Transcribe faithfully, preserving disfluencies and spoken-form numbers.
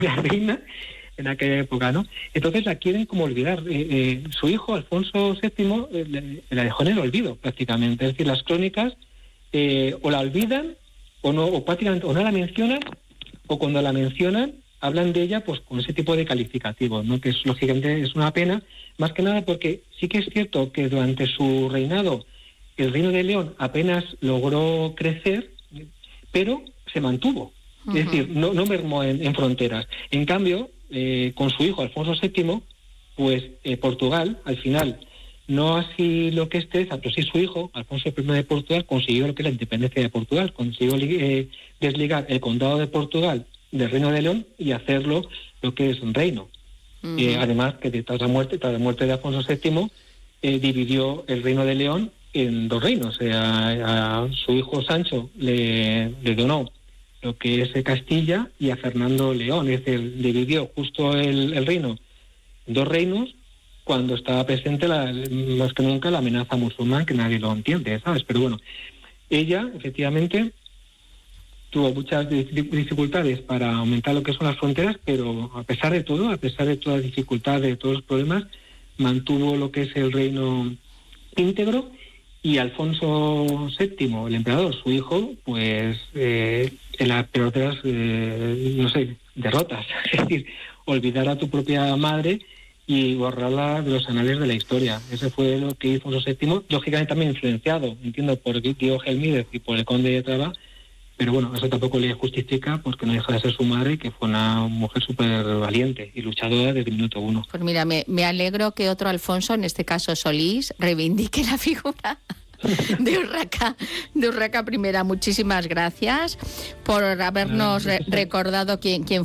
la reina en aquella época, ¿no? Entonces la quieren como olvidar. Eh, eh, su hijo, Alfonso séptimo, eh, le- la dejó en el olvido prácticamente. Es decir, las crónicas eh, o la olvidan o no, o prácticamente o no la mencionan, o cuando la mencionan hablan de ella pues con ese tipo de calificativos, ¿no? Que es lógicamente es una pena, más que nada porque sí que es cierto que durante su reinado el Reino de León apenas logró crecer, pero se mantuvo. Uh-huh. Es decir, no, no mermó en, en fronteras. En cambio, eh, con su hijo Alfonso séptimo, pues eh, Portugal, al final, no así lo que es Teresa, pero sí su hijo, Alfonso primero de Portugal, consiguió lo que es la independencia de Portugal, consiguió eh, desligar el condado de Portugal del Reino de León y hacerlo lo que es un reino. Uh-huh. Eh, además, que tras la muerte, tras la muerte de Alfonso séptimo, eh, dividió el Reino de León en dos reinos. O sea, a su hijo Sancho le, le donó lo que es Castilla y a Fernando León. Es decir, dividió justo el, el reino en dos reinos cuando estaba presente la, más que nunca la amenaza musulmana, que nadie lo entiende, ¿sabes? Pero bueno, ella efectivamente tuvo muchas dificultades para aumentar lo que son las fronteras, pero a pesar de todo, a pesar de todas las dificultades, de todos los problemas, mantuvo lo que es el reino íntegro. Y Alfonso séptimo, el emperador, su hijo, pues eh, en las peores, eh, no sé, derrotas. Es decir, olvidar a tu propia madre y borrarla de los anales de la historia. Eso fue lo que hizo Alfonso séptimo, lógicamente también influenciado, entiendo, por Diego Gelmírez y por el conde de Traba, pero bueno, eso tampoco le justifica porque no deja de ser su madre, que fue una mujer súper valiente y luchadora desde el minuto uno. Pues mira, me, me alegro que otro Alfonso, en este caso Solís, reivindique la figura de Urraca, de Urraca I. Muchísimas gracias por habernos re- recordado quién, quién